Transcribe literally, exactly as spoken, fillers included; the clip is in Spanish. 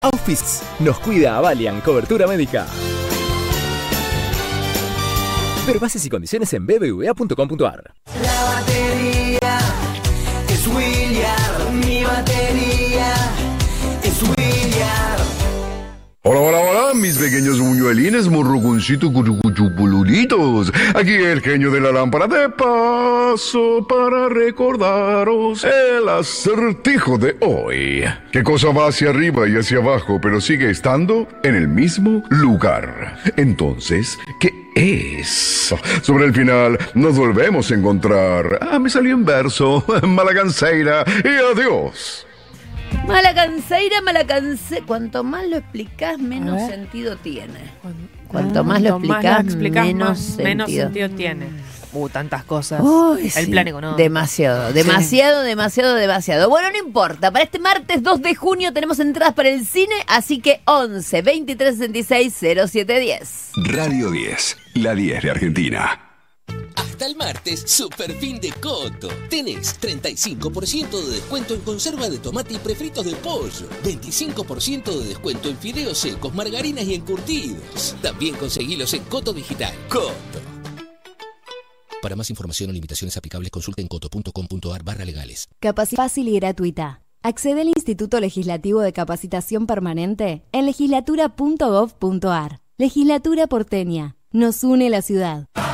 Aufis nos cuida a Valiant Cobertura Médica. Ver bases y condiciones en b b v a punto com punto a r. La batería es William, mi batería es William. Hola, hola, hola, mis pequeños muñuelines, morroconcitos, cuchucuchupululitos. Aquí el genio de la lámpara de paso para recordaros el acertijo de hoy. ¿Qué cosa va hacia arriba y hacia abajo, pero sigue estando en el mismo lugar? Entonces, ¿qué es? Sobre el final nos volvemos a encontrar. Ah, me salió en verso. Malaganceira y adiós. Malacanceira, malacanceira. Cuanto más lo explicás, menos sentido tiene. Cuanto más lo explicás, menos, más, sentido. menos sentido tiene. Uh, tantas cosas. Uy, el sí. plan económico. Demasiado, demasiado, sí. demasiado, demasiado. Bueno, no importa. Para este martes dos de junio tenemos entradas para el cine, así que once, veintitrés, sesenta y seis, cero siete diez. Radio diez, la diez de Argentina. Hasta el martes, super fin de Coto. Tenés treinta y cinco por ciento de descuento en conserva de tomate y prefritos de pollo. veinticinco por ciento de descuento en fideos secos, margarinas y encurtidos. También conseguilos en Coto Digital. Coto. Para más información o limitaciones aplicables, consulta en coto punto com punto a r barra legales. Capacidad fácil y gratuita. Accede al Instituto Legislativo de Capacitación Permanente en legislatura punto gov punto a r. Legislatura porteña. Nos une la ciudad.